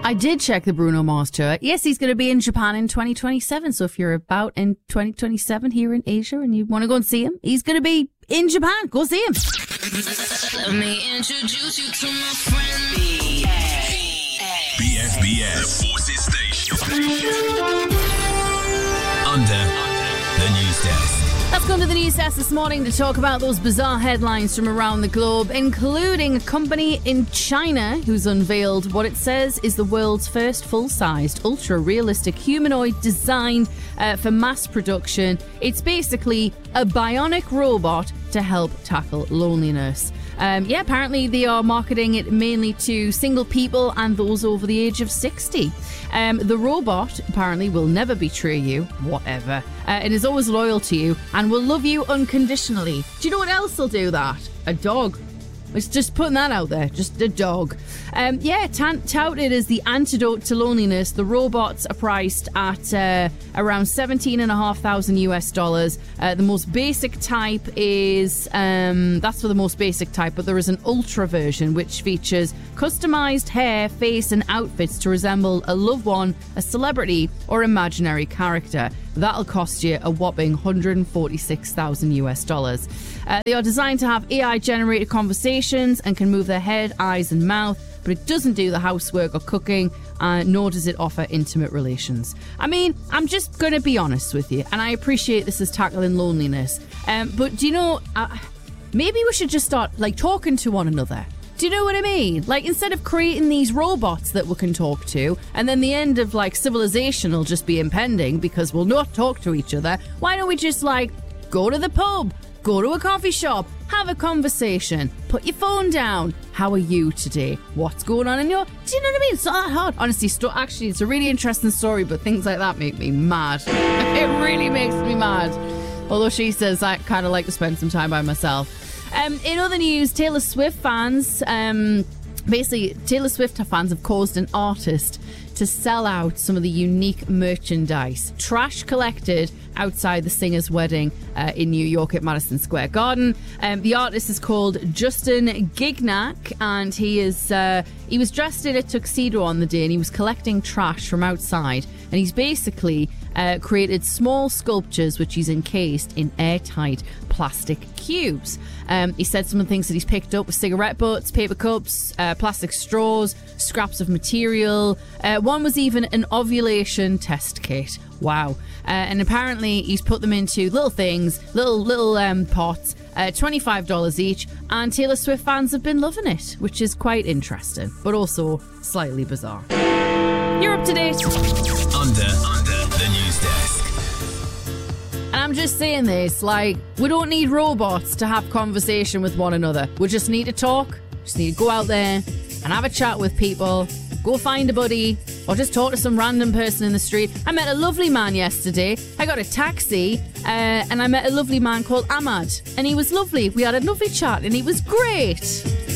I did check the Bruno Mars tour. Yes, he's going to be in Japan in 2027. So if you're about in 2027 here in Asia and you want to go and see him, he's going to be in Japan. Go see him. Let me introduce you to my friend BFBS, the Forces Station. Under the news desk. Let's go to the news desk this morning to talk about those bizarre headlines from around the globe, including a company in China who's unveiled what it says is the world's first full-sized, ultra-realistic humanoid design for mass production. It's basically a bionic robot to help tackle loneliness. Apparently they are marketing it mainly to single people and those over the age of 60. The robot apparently will never betray you, whatever, and is always loyal to you and will love you unconditionally. Do you know what else will do that? A dog. It's just putting that out there. Just a dog. Touted as the antidote to loneliness, the robots are priced at around $17,500 US. The most basic type is that's for the most basic type, but there is an ultra version which features customized hair, face, and outfits to resemble a loved one, a celebrity, or imaginary character. That'll cost you a whopping $146,000 US. They are designed to have AI-generated conversations and can move their head, eyes, and mouth, but it doesn't do the housework or cooking, nor does it offer intimate relations. I mean, I'm just going to be honest with you, and I appreciate this is tackling loneliness, but do you know, maybe we should just start, talking to one another. Do you know what I mean? Instead of creating these robots that we can talk to, and then the end of, civilization will just be impending because we'll not talk to each other, why don't we just, go to the pub, go to a coffee shop, have a conversation, put your phone down. How are you today? What's going on in your... Do you know what I mean? It's not that hard. Honestly, actually, it's a really interesting story, but things like that make me mad. It really makes me mad. Although she says I kind of like to spend some time by myself. In other news, Taylor Swift fans, Taylor Swift fans have caused an artist to sell out some of the unique merchandise. Trash collected outside the singer's wedding in New York at Madison Square Garden. The artist is called Justin Gignac, and he was dressed in a tuxedo on the day, and he was collecting trash from outside, and he's basically created small sculptures which he's encased in airtight plastic cubes. He said some of the things that he's picked up were cigarette butts, paper cups, plastic straws, scraps of material. One was even an ovulation test kit. Wow. And apparently he's put them into little things, little pots, $25 each, and Taylor Swift fans have been loving it, which is quite interesting, but also slightly bizarre. You're up to date. Under the news desk. And I'm just saying this, we don't need robots to have conversation with one another. We just need to talk, just need to go out there and have a chat with people, go find a buddy, or just talk to some random person in the street. I met a lovely man yesterday. I got a taxi and I met a lovely man called Ahmad, and he was lovely. We had a lovely chat and he was great.